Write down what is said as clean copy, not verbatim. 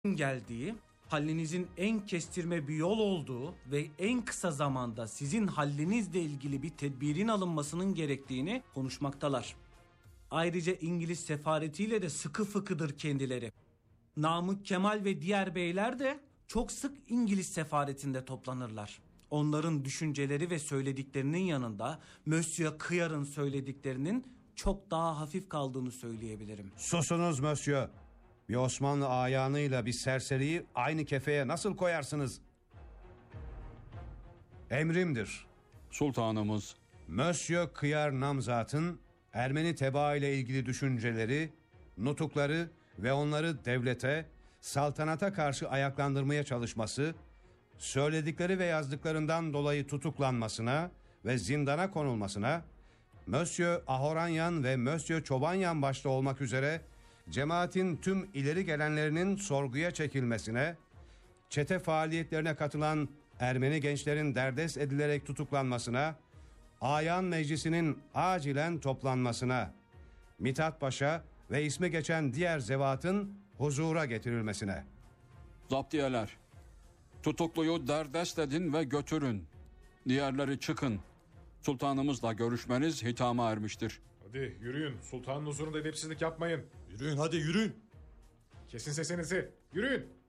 geldiği, hallinizin en kestirme bir yol olduğu ve en kısa zamanda sizin hallinizle ilgili bir tedbirin alınmasının gerektiğini konuşmaktalar. Ayrıca İngiliz sefaretiyle de sıkı fıkıdır kendileri. Namık Kemal ve diğer beyler de çok sık İngiliz sefaretinde toplanırlar. Onların düşünceleri ve söylediklerinin yanında Monsieur Kıyar'ın söylediklerinin çok daha hafif kaldığını söyleyebilirim. Susunuz Monsieur. Bir Osmanlı ayağınıyla bir serseriyi aynı kefeye nasıl koyarsınız? Emrimdir. Sultanımız. Monsieur Kıyar namzatın Ermeni tebaa ile ilgili düşünceleri, nutukları ve onları devlete, saltanata karşı ayaklandırmaya çalışması, söyledikleri ve yazdıklarından dolayı tutuklanmasına ve zindana konulmasına, Monsieur Ahoranyan ve Monsieur Çobanyan başta olmak üzere cemaatin tüm ileri gelenlerinin sorguya çekilmesine, çete faaliyetlerine katılan Ermeni gençlerin derdest edilerek tutuklanmasına, Ayan Meclisi'nin acilen toplanmasına, Mithat Paşa ve ismi geçen diğer zevatın huzura getirilmesine. Zaptiyeler. Tutukluyu derdest edin ve götürün. Diğerleri çıkın. Sultanımızla görüşmeniz hitama ermiştir. Hadi yürüyün. Sultanın huzurunda edepsizlik yapmayın. Yürüyün hadi yürüyün. Kesin sesinizi. Yürüyün.